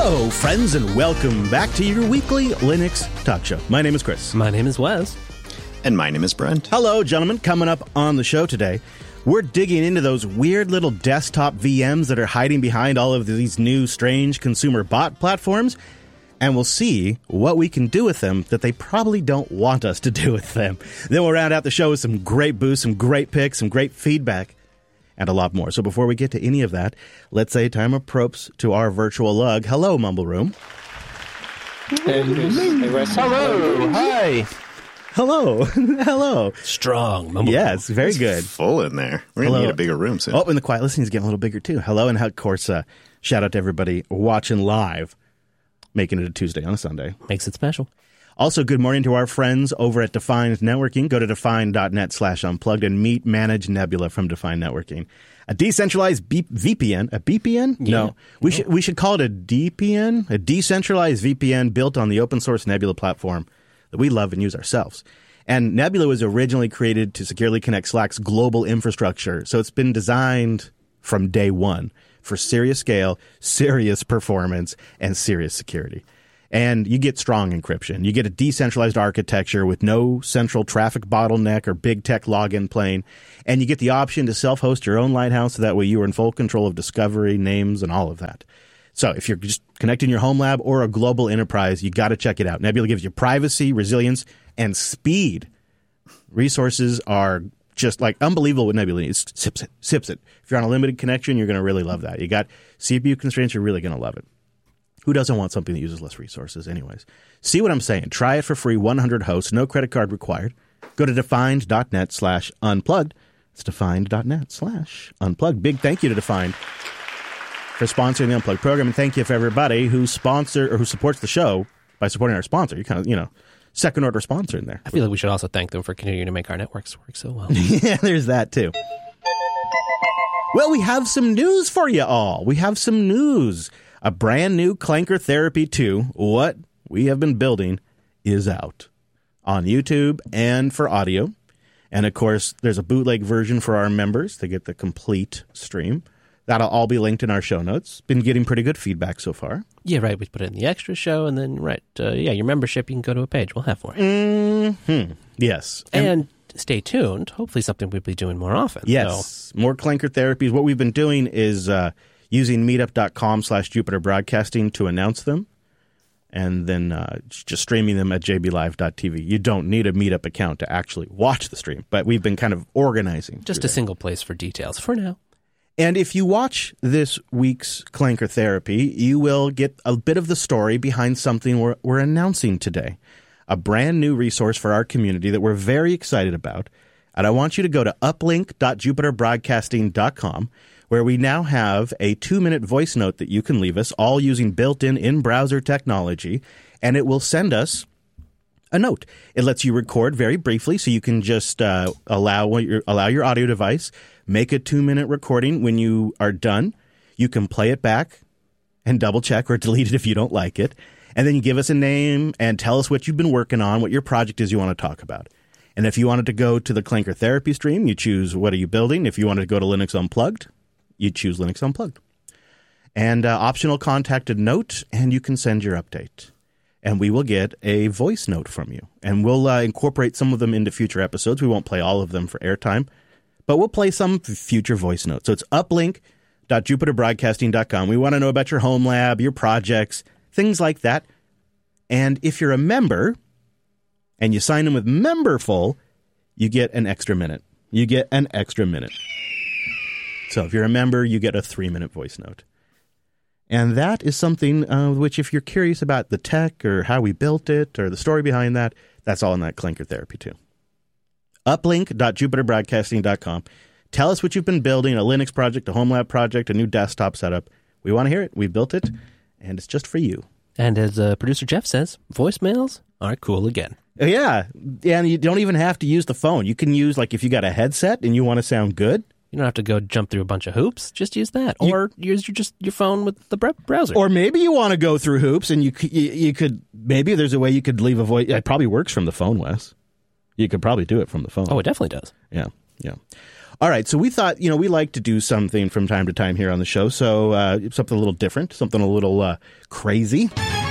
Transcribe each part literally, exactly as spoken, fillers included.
Hello, friends, and welcome back to your weekly Linux talk show. My name is Chris. My name is Wes. And my name is Brent. Hello, gentlemen. Coming up on the show today, we're digging into those weird little desktop V Ms that are hiding behind all of these new strange consumer bot platforms, and we'll see what we can do with them that they probably don't want us to do with them. Then we'll round out the show with some great boosts, some great picks, some great feedback, and a lot more. So before we get to any of that, let's say time of props to our virtual lug. Hello, Mumble Room. Hey, hey, Wes. Hello. Hi. Hello. Hello. Strong. Mumble Yeah, Room. it's very It's good. full in there. We're going Hello. to need a bigger room soon. Oh, and the quiet listening is getting a little bigger, too. Hello, and of course, uh, shout out to everybody watching live, making it a Tuesday on a Sunday. Makes it special. Also, good morning to our friends over at Defined Networking. Go to define.net slash unplugged and meet Manage Nebula from Defined Networking. A decentralized B- V P N. A B P N? Yeah. No. We should we should call it a D P N, a decentralized V P N built on the open source Nebula platform that we love and use ourselves. And Nebula was originally created to securely connect Slack's global infrastructure. So it's been designed from day one for serious scale, serious performance, and serious security. And you get strong encryption. You get a decentralized architecture with no central traffic bottleneck or big tech login plane. And you get the option to self-host your own lighthouse so that way you are in full control of discovery, names, and all of that. So if you're just connecting your home lab or a global enterprise, you got to check it out. Nebula gives you privacy, resilience, and speed. Resources are just like unbelievable with Nebula. It sips it, sips it. If you're on a limited connection, you're going to really love that. You got C P U constraints, you're really going to love it. Who doesn't want something that uses less resources anyways? See what I'm saying? Try it for free, one hundred hosts, no credit card required. Go to defined.net slash unplugged. It's defined.net slash unplugged. Big thank you to Defined for sponsoring the Unplugged program, and thank you for everybody who sponsor or who supports the show by supporting our sponsor. You kind of, you know, second order sponsor in there. I feel like we should also thank them for continuing to make our networks work so well. Yeah, there's that too. Well, we have some news for you all. We have some news. A brand new Clanker Therapy two, what we have been building, is out on YouTube and for audio. And, of course, there's a bootleg version for our members to get the complete stream. That'll all be linked in our show notes. Been getting pretty good feedback so far. Yeah, right. We put it in the extra show, and then, right, uh, yeah, your membership, you can go to a page. We'll have more. Mm-hmm. Yes. And, and stay tuned. Hopefully something we'll be doing more often. Yes. So. More Clanker Therapies. What we've been doing is uh, using meetup.com slash Jupiter Broadcasting to announce them, and then uh, just streaming them at j b live dot t v. You don't need a Meetup account to actually watch the stream, but we've been kind of organizing. Just a there. Single place for details for now. And if you watch this week's Clanker Therapy, you will get a bit of the story behind something we're, we're announcing today. A brand new resource for our community that we're very excited about. And I want you to go to uplink dot jupiter broadcasting dot com, where we now have a two-minute voice note that you can leave us, all using built-in in-browser technology, and it will send us a note. It lets you record very briefly, so you can just uh, allow your, allow your audio device, make a two-minute recording. When you are done, you can play it back and double-check or delete it if you don't like it, and then you give us a name and tell us what you've been working on, what your project is you want to talk about. And if you wanted to go to the Clanker Therapy stream, you choose what are you building. If you wanted to go to Linux Unplugged, you choose Linux Unplugged. And uh, optional contacted note, and you can send your update. And we will get a voice note from you. And we'll uh, incorporate some of them into future episodes. We won't play all of them for airtime, but we'll play some future voice notes. So it's uplink dot jupiter broadcasting dot com. We want to know about your home lab, your projects, things like that. And if you're a member and you sign in with Memberful, you get an extra minute. You get an extra minute. So if you're a member, you get a three-minute voice note. And that is something uh, which, if you're curious about the tech or how we built it or the story behind that, that's all in that Clanker Therapy too. uplink dot jupiter broadcasting dot com. Tell us what you've been building, a Linux project, a home lab project, a new desktop setup. We want to hear it. We built it, and it's just for you. And as uh, producer Jeff says, voicemails are cool again. Yeah, and you don't even have to use the phone. You can use, like, if you got a headset and you want to sound good. You don't have to go jump through a bunch of hoops. Just use that. You, or use your, just your phone with the browser. Or maybe you want to go through hoops and you, you you could, maybe there's a way you could leave a voice. It probably works from the phone, Wes. You could probably do it from the phone. Oh, it definitely does. Yeah, yeah. All right, so we thought, you know, we like to do something from time to time here on the show, so uh, something a little different, something a little uh, crazy.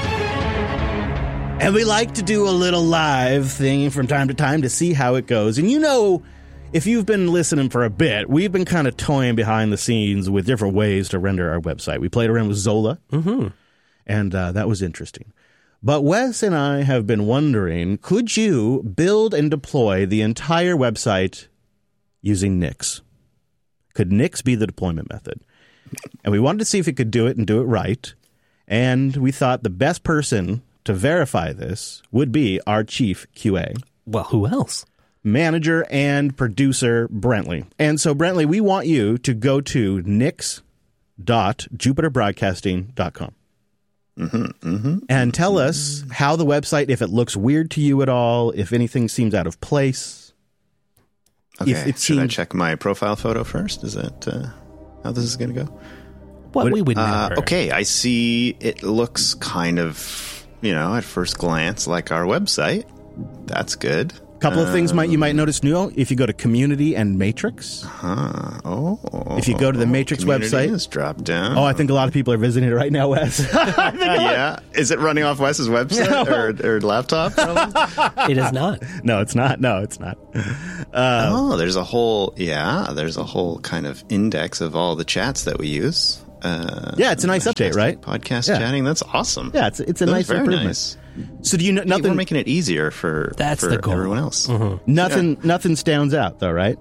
And we like to do a little live thing from time to time to see how it goes. And you know, if you've been listening for a bit, we've been kind of toying behind the scenes with different ways to render our website. We played around with Zola, mm-hmm. and uh, that was interesting. But Wes and I have been wondering, could you build and deploy the entire website using Nix? Could Nix be the deployment method? And we wanted to see if it could do it and do it right. And we thought the best person to verify this would be our chief Q A. Well, who else? Manager and producer Brentley. And so, Brentley, we want you to go to nix dot jupiter broadcasting dot com. Mm-hmm, mm-hmm, and tell mm-hmm. us how the website, if it looks weird to you at all, if anything seems out of place. Okay, if it should seems... I check my profile photo first? Is that uh, how this is going to go? What, what we would uh, never. Okay, I see it looks kind of, you know, at first glance like our website. That's good. Couple of things might you might notice new if you go to Community and Matrix. Huh. Oh. If you go to the Matrix website, is dropped down. Oh, I think a lot of people are visiting it right now, Wes. Yeah. Is it running off Wes's website no. or, or laptop? It is not. No, it's not. No, it's not. Uh, oh, there's a whole yeah. There's a whole kind of index of all the chats that we use. Uh, yeah, it's a nice update, right? Podcast yeah. chatting. That's awesome. Yeah, it's it's a that nice very improvement. Nice. So do you know nothing? We're making it easier for that's for the goal. Everyone else. Mm-hmm. Nothing. Yeah. Nothing stands out though, right?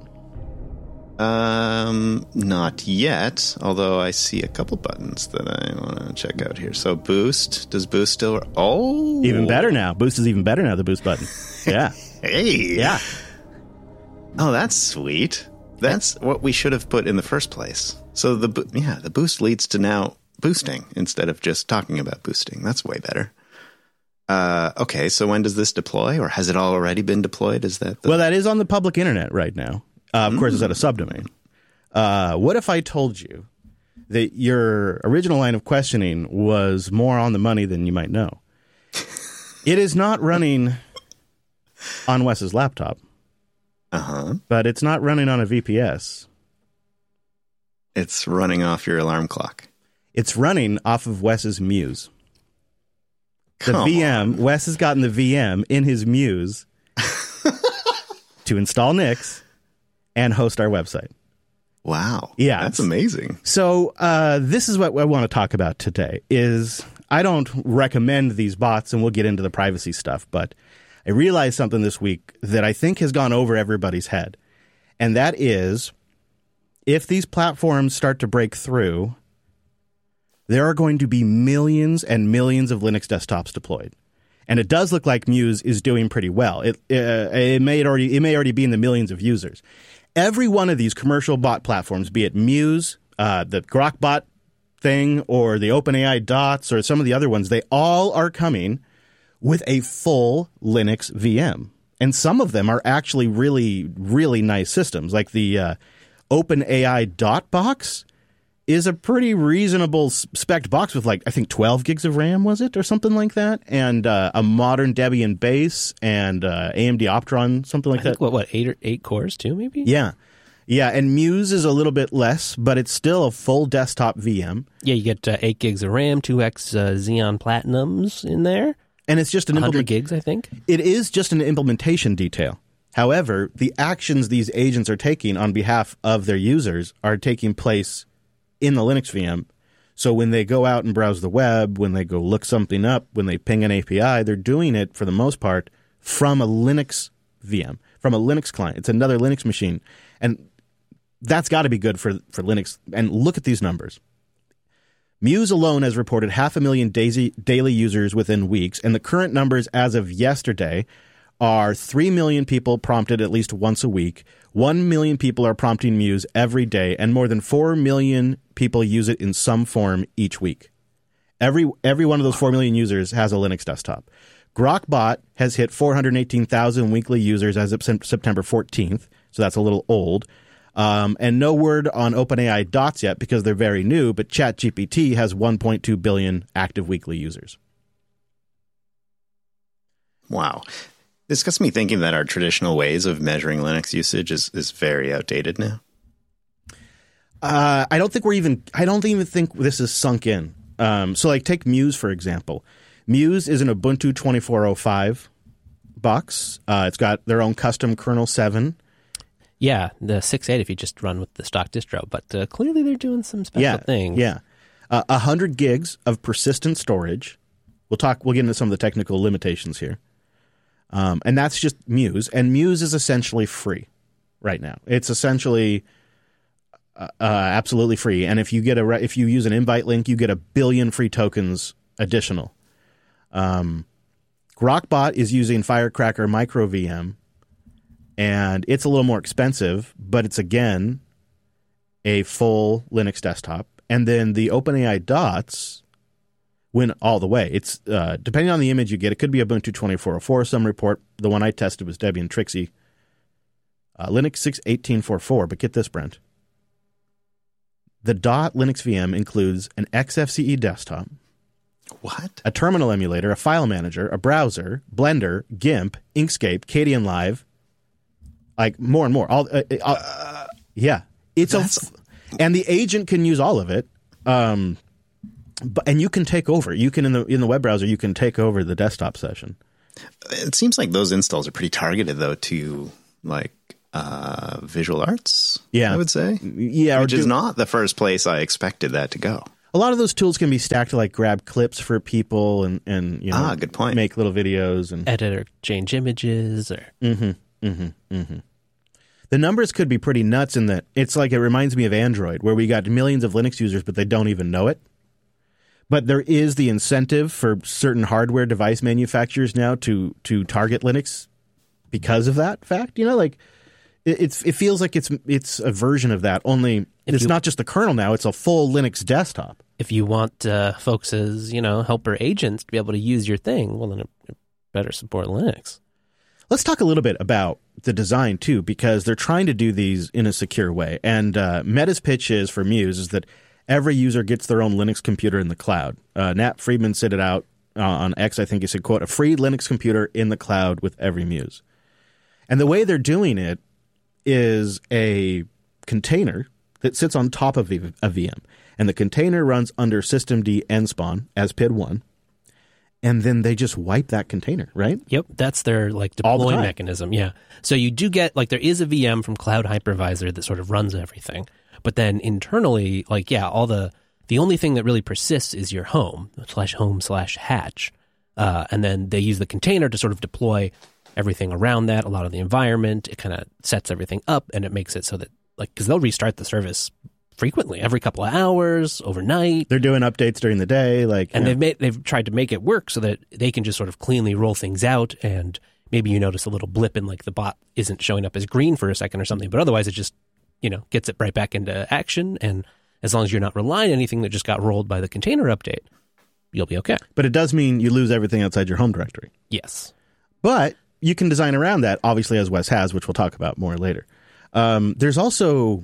Um, not yet. Although I see a couple buttons that I want to check out here. So Boost. Does Boost still? Oh, even better now. Boost is even better now. The Boost button. Yeah. Hey. Yeah. Oh, that's sweet. That's what we should have put in the first place. So the yeah, the Boost leads to now boosting instead of just talking about boosting. That's way better. Uh, okay, so when does this deploy, or has it already been deployed? Is that the... Well, that is on the public internet right now. Uh, of mm. course, it's at a subdomain. Uh, what if I told you that your original line of questioning was more on the money than you might know? It is not running on Wes's laptop, uh-huh. but it's not running on a V P S. It's running off your alarm clock. It's running off of Wes's Muse. The Come V M, on. Wes has gotten the V M in his Muse to install Nix and host our website. Wow. Yeah. That's amazing. So uh, this is what I want to talk about today is I don't recommend these bots, and we'll get into the privacy stuff, but I realized something this week that I think has gone over everybody's head, and that is if these platforms start to break through, there are going to be millions and millions of Linux desktops deployed. And it does look like Muse is doing pretty well. It, uh, it, may already, it may already be in the millions of users. Every one of these commercial bot platforms, be it Muse, uh, the Grokbot thing, or the OpenAI Dots, or some of the other ones, they all are coming with a full Linux V M. And some of them are actually really, really nice systems. Like the uh, OpenAI Dot box is a pretty reasonable spec box with, like, I think twelve gigs of RAM, was it, or something like that, and uh, a modern Debian base and uh, A M D Optron, something like I think, that. What, what, eight or eight cores too, maybe? Yeah. Yeah, and Muse is a little bit less, but it's still a full desktop V M. Yeah, you get uh, eight gigs of RAM, two X uh, Xeon Platinums in there. And it's just an one hundred implement- gigs, I think. It is just an implementation detail. However, the actions these agents are taking on behalf of their users are taking place in the Linux V M. So when they go out and browse the web, when they go look something up, when they ping an A P I, they're doing it, for the most part, from a Linux V M, from a Linux client. It's another Linux machine. And that's got to be good for, for Linux. And look at these numbers. Muse alone has reported half a million daisy, daily users within weeks, and the current numbers as of yesterday are three million people prompted at least once a week, one million people are prompting Muse every day, and more than four million people use it in some form each week. Every every one of those four million users has a Linux desktop. Grokbot has hit four hundred eighteen thousand weekly users as of September fourteenth, so that's a little old. Um, and no word on OpenAI Dots yet because they're very new, but ChatGPT has one point two billion active weekly users. Wow. This gets me thinking that our traditional ways of measuring Linux usage is, is very outdated now. Uh, I don't think we're even. I don't even think this is sunk in. Um, so, like, take Muse for example. Muse is an Ubuntu twenty-four oh five box. Uh, it's got their own custom kernel seven. Yeah, the six point eight if you just run with the stock distro, but uh, clearly they're doing some special yeah, things. Yeah, uh, one hundred gigs of persistent storage. We'll talk. We'll get into some of the technical limitations here. Um, and that's just Muse. And Muse is essentially free right now. It's essentially uh, uh, absolutely free. And if you get a re- if you use an invite link, you get a billion free tokens additional. Um, Grokbot is using Firecracker Micro V M, and it's a little more expensive, but it's again a full Linux desktop. And then the OpenAI Dots win all the way. It's uh, depending on the image you get, it could be Ubuntu twenty-four oh four. Some report the one I tested was Debian Trixie. Uh, Linux six eighteen forty-four. But get this, Brent. The Dot Linux V M includes an X F C E desktop, What? a terminal emulator, a file manager, a browser, Blender, GIMP, Inkscape, Kdenlive, Live, like more and more. All uh, uh, yeah, it's a, and the agent can use all of it. Um, But, and you can take over. You can in the in the web browser. You can take over the desktop session. It seems like those installs are pretty targeted, though, to like uh, visual arts. Yeah, I would say. Yeah, which or is do, not the first place I expected that to go. A lot of those tools can be stacked to like grab clips for people and and you know ah, good point. make little videos and edit or change images or. Mm-hmm. Mm-hmm. Mm-hmm. The numbers could be pretty nuts in that it's like it reminds me of Android, where we got millions of Linux users, but they don't even know it. But there is the incentive for certain hardware device manufacturers now to to target Linux because of that fact. You know, like it, it's it feels like it's it's a version of that. Only If it's you, not just the kernel now; it's a full Linux desktop. If you want uh, folks as you know helper agents to be able to use your thing, well, then it, it better support Linux. Let's talk a little bit about the design too, because they're trying to do these in a secure way. And uh, Meta's pitch is for Muse is that every user gets their own Linux computer in the cloud. Uh, Nat Friedman said it out uh, on X, I think he said, quote, a free Linux computer in the cloud with every Muse. And the way they're doing it is a container that sits on top of a V M. And the container runs under systemd nspawn as P I D one. And then they just wipe that container, right? Yep, that's their like All the deploy time. mechanism. Yeah, so you do get like there is a V M from Cloud Hypervisor that sort of runs everything, but then internally, like yeah, all the the only thing that really persists is your home slash home slash hatch, uh, and then they use the container to sort of deploy everything around that. A lot of the environment, it kind of sets everything up, and it makes it so that like because they'll restart the service frequently, every couple of hours, overnight. They're doing updates during the day, like, and yeah. they've made they've tried to make it work so that they can just sort of cleanly roll things out. And maybe you notice a little blip in like the bot isn't showing up as green for a second or something, but otherwise it just you know gets it right back into action. And as long as you're not relying on anything that just got rolled by the container update, you'll be okay. But it does mean you lose everything outside your home directory. Yes, but you can design around that, obviously, as Wes has, which we'll talk about more later. Um, there's also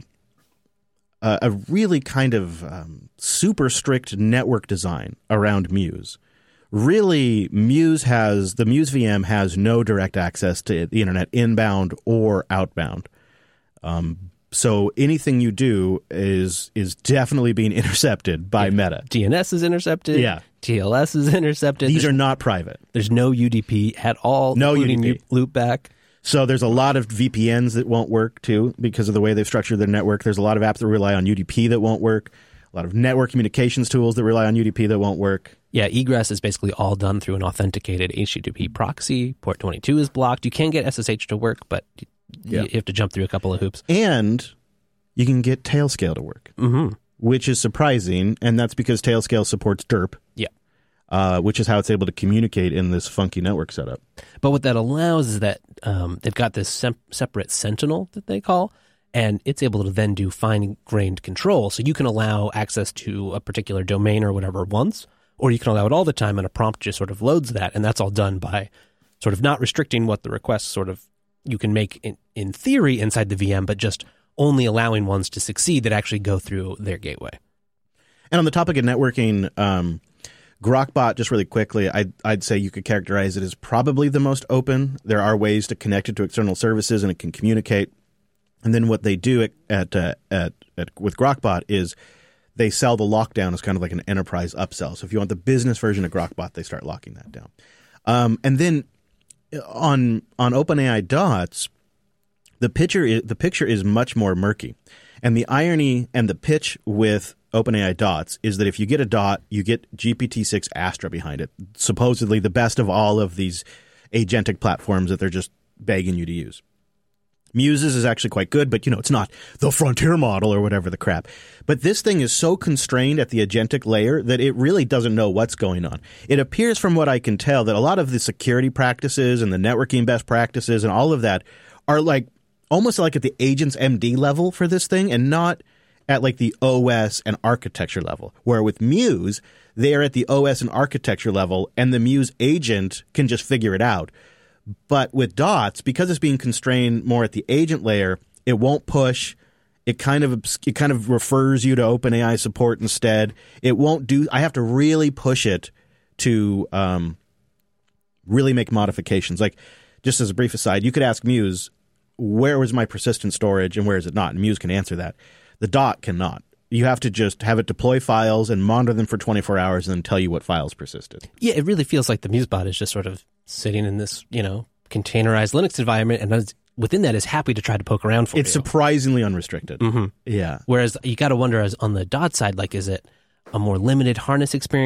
a, a really kind of um, super strict network design around Muse. Really, Muse has the Muse V M has no direct access to the internet, inbound or outbound. Um, so anything you do is is definitely being intercepted by yeah. Meta. D N S is intercepted. Yeah. T L S is intercepted. These there's, are not private. There's no U D P at all. No including U D P. Loopback. So there's a lot of V P Ns that won't work, too, because of the way they've structured their network. There's a lot of apps that rely on U D P that won't work. A lot of network communications tools that rely on U D P that won't work. Yeah, egress is basically all done through an authenticated H T T P proxy. Port twenty-two is blocked. You can get S S H to work, but you, Yeah. you have to jump through a couple of hoops. And you can get Tailscale to work, Mm-hmm. which is surprising, and that's because Tailscale supports D E R P. Yeah. Uh, which is how it's able to communicate in this funky network setup. But what that allows is that um, they've got this sem- separate Sentinel that they call, and it's able to then do fine-grained control. So you can allow access to a particular domain or whatever once, or you can allow it all the time, and a prompt just sort of loads that, and that's all done by sort of not restricting what the requests sort of you can make in, in theory inside the V M, but just only allowing ones to succeed that actually go through their gateway. And on the topic of networking, um, Grokbot, just really quickly, I'd, I'd say you could characterize it as probably the most open. There are ways to connect it to external services, and it can communicate. And then what they do at at, uh, at at with Grokbot is they sell the lockdown as kind of like an enterprise upsell. So if you want the business version of Grokbot, they start locking that down. Um, and then on on OpenAI Dots, the picture is, the picture is much more murky. And the irony and the pitch with OpenAI Dots is that if you get a dot, you get G P T six Astra behind it, supposedly the best of all of these agentic platforms that they're just begging you to use. Muses is actually quite good, but, you know, it's not the frontier model or whatever the crap. But this thing is so constrained at the agentic layer that it really doesn't know what's going on. It appears from what I can tell that a lot of the security practices and the networking best practices and all of that are like almost like at the agent's M D level for this thing and not at like the O S and architecture level, where with Muse, they are at the O S and architecture level and the Muse agent can just figure it out. But with Dots, because it's being constrained more at the agent layer, it won't push. It kind of it kind of refers you to OpenAI support instead. It won't do. I have to really push it to um, really make modifications. Like, just as a brief aside, you could ask Muse, where was my persistent storage and where is it not? And Muse can answer that. The Dot cannot. You have to just have it deploy files and monitor them for twenty-four hours and then tell you what files persisted. Yeah, it really feels like the MuseBot is just sort of sitting in this, you know, containerized Linux environment, and is, within that is happy to try to poke around for it's you. It's surprisingly unrestricted. Mm-hmm. Yeah. Whereas you got to wonder, as on the Dot side, like, is it a more limited harness experience?